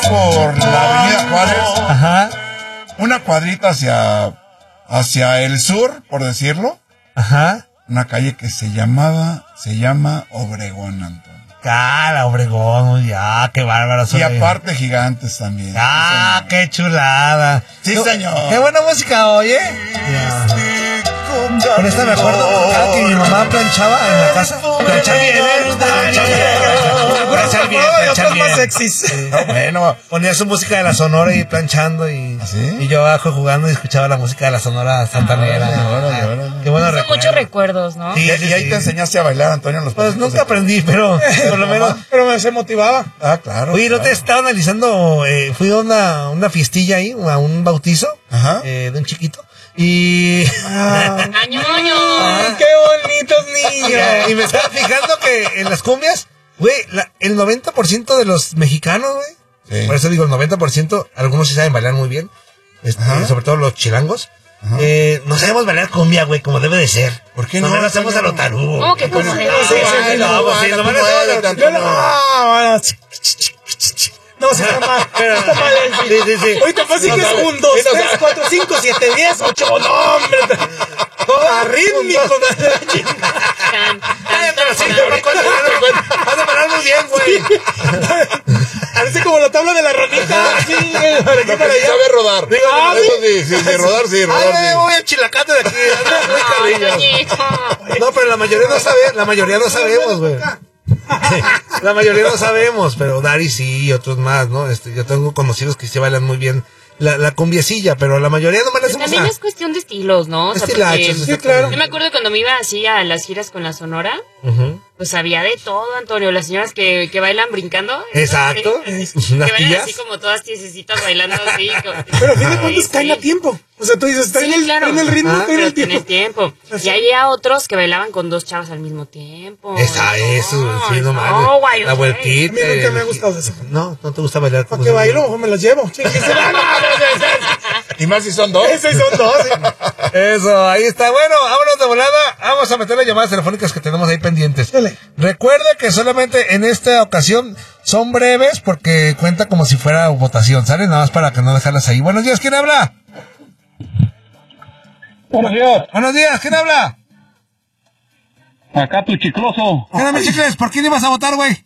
por la Avenida Juárez. Ajá. Una cuadrita hacia el sur, por decirlo. Ajá. Una calle que se llama Obregón, Antonio. Cara, Obregón, ya, qué bárbaro. Y aparte Gigantes también. Ah, sí, qué chulada. Sí, señor. Qué buena música, oye. Con esta me acuerdo cada que mi mamá planchaba en la casa. Planchar bien, planchar bien. Más sexys. Bueno, ponía su música de la Sonora y planchando y yo abajo jugando y escuchaba la música de la Sonora santanera. Qué bueno recuerdo. Muchos recuerdos, ¿no? Sí, y ahí te enseñaste a bailar, Antonio. Pues nunca aprendí, pero por lo menos. Pero me se motivaba. Ah, claro. Oye, ¿no te estaba analizando? Fui a una fiestilla ahí, a un bautizo de un chiquito. Y... ¡Añoño! ¡Qué bonitos niños! Y me estaba fijando que en las cumbias, güey, el 90% de los mexicanos, güey, por eso digo el 90%, algunos sí saben bailar muy bien, sobre todo los chilangos. No sabemos bailar cumbia, güey, como debe de ser. ¿Por qué no? No lo hacemos a lo tarugo. ¿Cómo que como debe de ser? No, se está mal. Está mal. Sí. Ahorita fácil que es 1, 2, 3, 4, 5, 7, 10, 8. No, hombre. Todo rítmico. Vas a bailar muy bien, güey. Parece como la tabla de la ranita. Sí, para aquí, para allá. Sabe rodar. Sí, rodar, sí. Voy a chilacate de aquí. Muy carrillas. No, pero la mayoría no sabemos, güey. La mayoría no sabemos, pero Dari sí y otros más, ¿no? Yo tengo conocidos que se bailan muy bien la cumbiecilla, pero la mayoría no me la hacemos. También es cuestión de estilos, ¿no? O sea, sí, claro. Yo me acuerdo cuando me iba así a las giras con la Sonora, pues había de todo, Antonio. Las señoras que bailan brincando. Exacto. Que bailan así como todas tiesecitas bailando así. Pero a fin de cuentas caen a tiempo. O sea, tú dices, está en el ritmo, caen en el tiempo. Y había otros que bailaban con 2 chavas al mismo tiempo. Eso, sí, no mames. No, guay. La vueltita. A mí nunca me ha gustado eso. No te gusta bailar. ¿Para qué bailo? Mejor me las llevo. Y más si son 2. Sí, son 2. Eso, ahí está. Bueno, vámonos de volada. Vamos a meter las llamadas telefónicas que tenemos ahí pendientes. Dale. Recuerde que solamente en esta ocasión son breves porque cuenta como si fuera votación, ¿sale? Nada más para que no dejarlas ahí. Buenos días, ¿quién habla? Buenos días. Buenos días, ¿quién habla? Acá tu chicloso. ¿Qué onda, mi chicles? ¿Por quién ibas a votar, güey?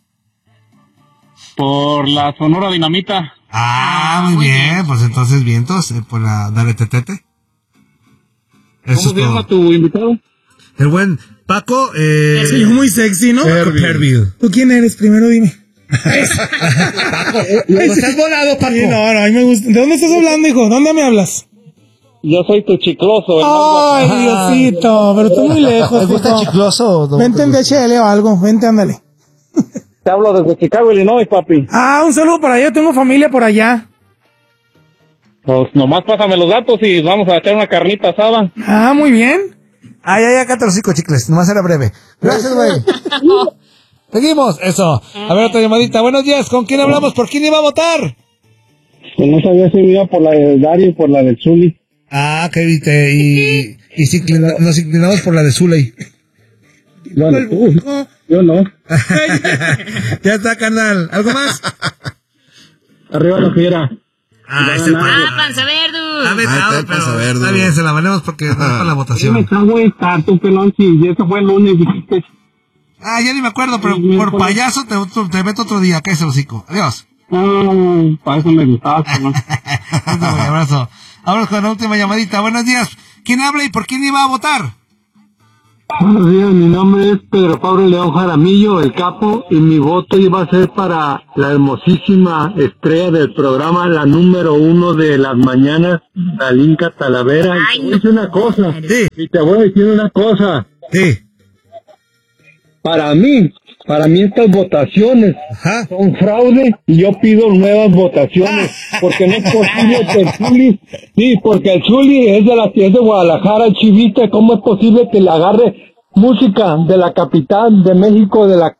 Por la Sonora Dinamita. Muy bien. Pues entonces vientos por la Dale Tetete. ¿Cómo se llama tu invitado? El buen Paco. Soy muy sexy, ¿no? Perville. ¿Tú quién eres? Primero dime. Paco, ¿no estás volado, Paco? Sí, no, a mí me gusta. ¿De dónde estás hablando, hijo? ¿Dónde me hablas? Yo soy tu chicloso. Ay, Diosito, pero tú muy lejos. ¿Te gusta chicloso? Vente en DHL o algo, vente, ándale. Te hablo desde Chicago, Illinois, papi. Un saludo para allá, tengo familia por allá. Pues nomás pásame los datos y vamos a echar una carnita asada. Muy bien. Ay, acá te los cinco chicles, nomás era breve. Gracias, güey. Seguimos, eso. A ver, otra llamadita. Buenos días, ¿con quién hablamos? ¿Por quién iba a votar? Pues no sabía si iba por la de Dario o por la de Zuli. ¿Qué viste? Y nos inclinamos por la de Zuley. Bueno, yo no. Ya está, carnal. ¿Algo más? Arriba la fiera. Panza Verde. Panza Verde. Está bien, se la valemos porque no es para la votación. Me cago en estar, tu pelón, si eso fue el lunes, dijiste. Ya ni me acuerdo, pero por payaso te meto otro día. ¿Qué es el hocico? Adiós. Para eso me gustaba, pelón. Un abrazo. Ahora con la última llamadita. Buenos días. ¿Quién habla y por quién iba a votar? Buenos días, mi nombre es Pedro Pablo León Jaramillo, el capo, y mi voto iba a ser para la hermosísima estrella del programa, la número 1 de las mañanas, Dalinka Talavera. Y te voy a decir una cosa. Sí. Y te voy a decir una cosa. Sí. Para mí estas votaciones son fraude y yo pido nuevas votaciones, porque no es posible que el Zuli, porque el Zuli es de Guadalajara, el Chivite, ¿cómo es posible que le agarre música de la capital de México, de la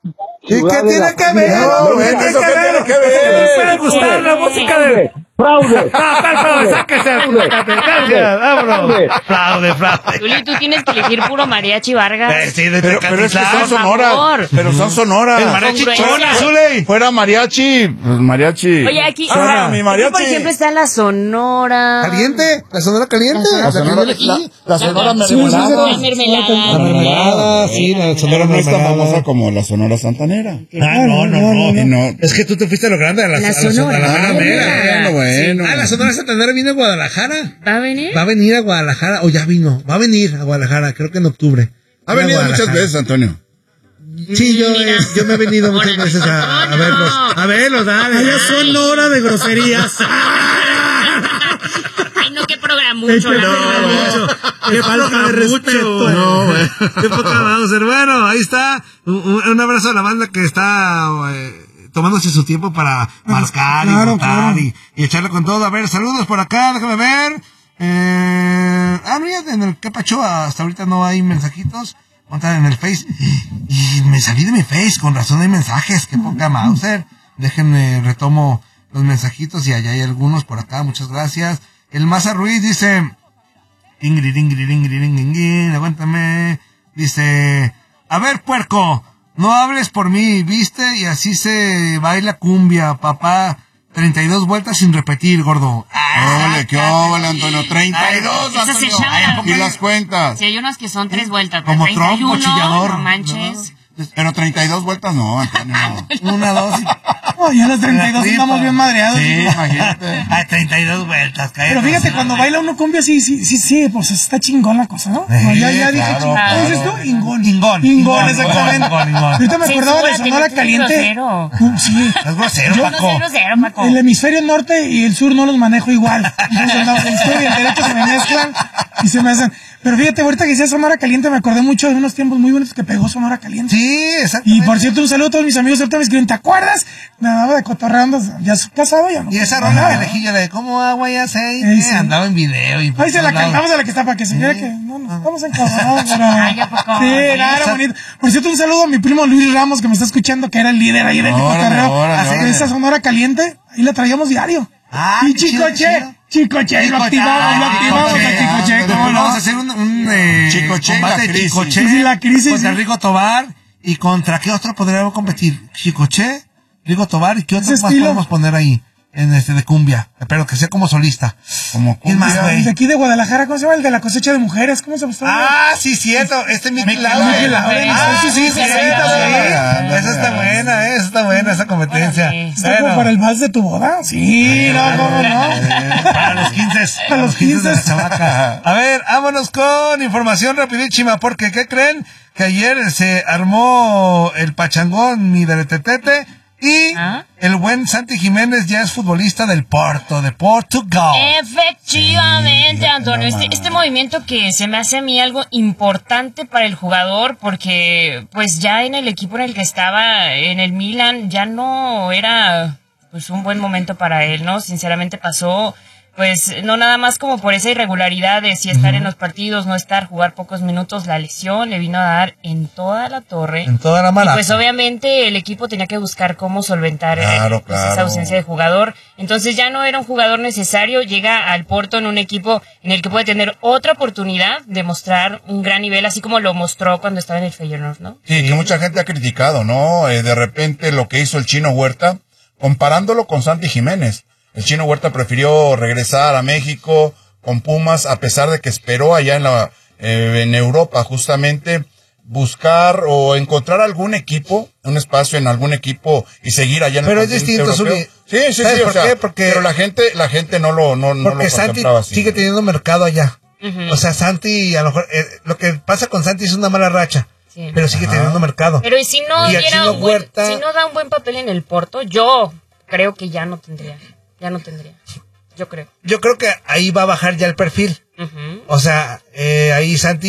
¿Y qué tiene que ver? ¿Eso qué tiene que ver? puede gustar la música de... ¡Fraude! ¡Fraude! ¡Sáquese! ¡Gracias! ¡Vámonos! ¡Fraude! Tuli, tú tienes que elegir puro mariachi Vargas. Sí, de Pero es que son por sonoras. favor. Pero son sonoras. El mariachi Congruencia. chona, Zuley. Fuera mariachi. Pues mariachi. Oye, aquí, Suena mi aquí, mariachi. por ejemplo, está la Sonora. ¿Caliente? ¿La sonora caliente? La sonora, la sonora mermelada. La mermelada. La mermelada, sí, la sonora No es tan mermelada. famosa como la sonora santanera. Ah, no. Y no. Es que tú te fuiste a lo grande, a la Sonora. mera mera. Bueno. Ah, la sonora santanera viene a Guadalajara. ¿Va a venir? Va a venir a Guadalajara, o ya vino. Va a venir a Guadalajara, creo que en octubre. Ha Viene venido a muchas Guadalajara. veces, Antonio. Sí, yo me he venido muchas veces a verlos. A verlos, dale. Allá son hora de groserías. Ay, no, qué programucho. Qué falta de respeto. No, güey. Qué poca vamos a hacer. Bueno, ahí está. Un abrazo a la banda que está tomándose su tiempo para marcar y votar y echarle con todo. A ver, saludos por acá, déjame ver. Mira, en el Capacho hasta ahorita no hay mensajitos. Montan en el Face. Y me salí de mi Face, con razón hay mensajes. Qué poca Mauser. Déjenme, retomo los mensajitos y allá hay algunos por acá. Muchas gracias. El Maza Ruiz dice... Ingrid, aguántame. Dice, a ver, puerco, no hables por mí, ¿viste? Y así se baila cumbia, papá. 32 vueltas sin repetir, gordo. Ole, qué óvole, Antonio. 32, Esa se Antonio. llama. Y las cuentas. Sí, hay unas que son 3 vueltas. Como 31, trompo chillador. No manches. Pero 32 vueltas no, Antonio. No. 1, 2. No, ya a las 32 estamos bien madreados. Sí, imagínate. Ay, 32 vueltas, cállate. Pero fíjate, cuando baila uno cumbia, sí, pues está chingón la cosa, ¿no? No, ya dije claro, chingón. claro. ¿Cómo dices tú? Ingón. Ingón, Exactamente. ingón. Ahorita me acordaba de Censúrate, Sonora no seas Caliente. grosero. Sí. Es grosero, No Paco. seas grosero, Paco. El hemisferio norte y el sur no los manejo igual. Entonces, el izquierdo y el derecho se me mezclan y se me hacen. Pero fíjate, ahorita que decía Sonora Caliente, me acordé mucho de unos tiempos muy buenos que pegó Sonora Caliente. Sí, exacto. Y por cierto, un saludo a todos mis amigos. Ahorita me escriben, ¿te acuerdas? Me andaba de cotorreando, ya soy casado, ya no. Y esa rola que elegí yo de cómo agua y aceite, Ahí sí. andaba en video y Ahí se la por todos cantamos lados. a la que está para que se viera que no estamos encabrados, pero... Ay, ¿a poco? Sí, era bonito. Por cierto, un saludo a mi primo Luis Ramos que me está escuchando, que era el líder ahí del Órale, cotorreo. órale, Así que órale. esa Sonora Caliente, ahí la traíamos diario. Ah, Y qué chido, qué chido. Chicoche, lo activamos a Chicoche, ¿cómo no? Vamos a hacer un Chicoche y combate la de crisis. Chicoche Sí, la crisis, contra sí. Rigo Tobar. ¿Y contra qué otro podríamos competir? Chicoche, Rigo Tobar, ¿y qué otro Ese más estilo. podemos poner ahí? En de cumbia, pero que sea como solista. Como ¿Quién más, cumbia. güey? El de aquí de Guadalajara, ¿cómo se llama? El de la cosecha de mujeres, ¿cómo se llama? Ah, sí, cierto. Mickey Lauren. Mickey Lauren. Ah, sí, Sí, cierto. sí. Esa está buena, esa competencia. Órale. ¿Está como para el vals de tu boda? Sí, no, ¿cómo no? Para los 15. Para los 15. de la chamaca. A ver, vámonos con información rapidísima, porque ¿qué creen? Que ayer se armó el pachangón, mi deretetete, y ¿Ah? el buen Santi Jiménez ya es futbolista del Porto, de Portugal. Efectivamente, Antonio. Este movimiento que se me hace a mí algo importante para el jugador, porque pues ya en el equipo en el que estaba, en el Milan, ya no era pues un buen momento para él, ¿no? Sinceramente pasó, pues no nada más como por esa irregularidad de si estar en los partidos, no estar, jugar pocos minutos, la lesión le vino a dar en toda la torre. En toda la Y mala. pues obviamente el equipo tenía que buscar cómo solventar Claro, pues, claro. esa ausencia de jugador. Entonces ya no era un jugador necesario, llega al Porto en un equipo en el que puede tener otra oportunidad de mostrar un gran nivel, así como lo mostró cuando estaba en el Feyenoord, ¿no? Sí, que mucha gente ha criticado, ¿no? De repente lo que hizo el Chino Huerta, comparándolo con Santi Jiménez. El Chino Huerta prefirió regresar a México con Pumas, a pesar de que esperó allá en Europa, justamente, buscar o encontrar algún equipo, un espacio en algún equipo y seguir allá en Pero el es continente distinto, europeo. Zuli. Sí, ¿Sabes o por sea, qué? Porque- pero la gente no lo Porque Santi contemplaba así. sigue teniendo mercado allá. Ujú. O sea, Santi, a lo mejor, lo que pasa con Santi es una mala racha, Sí. pero sigue teniendo mercado. Pero y si no Y al diera Chino un buen, Huerta- si no da un buen papel en el Porto, yo creo que ya no tendría. Yo creo. Yo creo que ahí va a bajar ya el perfil. Ujú. O sea, ahí Santi